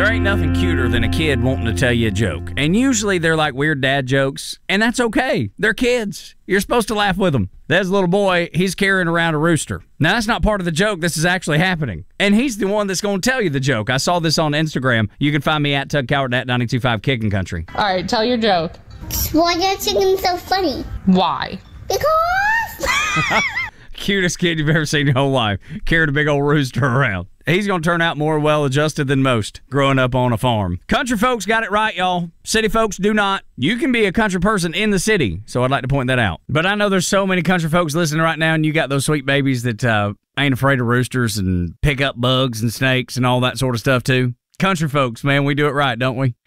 There ain't nothing cuter than a kid wanting to tell you a joke. And usually they're like weird dad jokes, and that's okay. They're kids. You're supposed to laugh with them. There's a little boy, he's carrying around a rooster. Now, that's not part of the joke. This is actually happening. And he's the one that's going to tell you the joke. I saw this on Instagram. You can find me at Tug Coward at 925 Kicking Country. All right, tell your joke. Why are chickens so funny? Why? Because... Cutest kid you've ever seen in your whole life. Carried a big old rooster around. He's going to turn out more well-adjusted than most growing up on a farm. Country folks got it right, y'all. City folks do not. You can be a country person in the city, so I'd like to point that out. But I know there's so many country folks listening right now, and you got those sweet babies that ain't afraid of roosters and pick up bugs and snakes and all that sort of stuff, too. Country folks, man, we do it right, don't we?